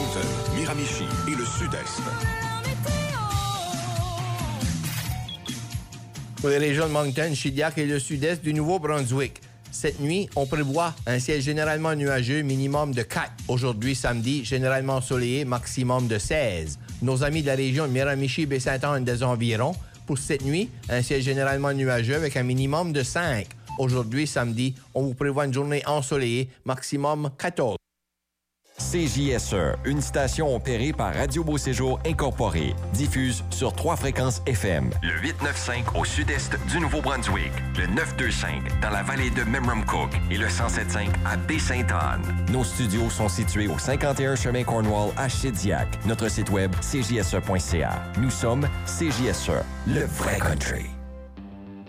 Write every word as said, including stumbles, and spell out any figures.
Moncton, Miramichi et le Sud-Est. Pour les régions de Moncton, Shediac et le Sud-Est du Nouveau-Brunswick. Cette nuit, on prévoit un ciel généralement nuageux, minimum de quatre. Aujourd'hui, samedi, généralement ensoleillé, maximum de seize. Nos amis de la région de Miramichi, Baie-Saint-Anne des environs. Pour cette nuit, un ciel généralement nuageux avec un minimum de cinq. Aujourd'hui, samedi, on vous prévoit une journée ensoleillée, maximum quatorze. C J S E, une station opérée par Radio Beau-Séjour Incorporé, diffuse sur trois fréquences F M. Le huit cent quatre-vingt-cinq au sud-est du Nouveau-Brunswick, le neuf cent vingt-cinq dans la vallée de Memramcook et le cent sept virgule cinq à Baie-Sainte-Anne. Nos studios sont situés au cinquante et un chemin Cornwall à Shediac. Notre site web, c j s e point c a. Nous sommes C J S E, le vrai country.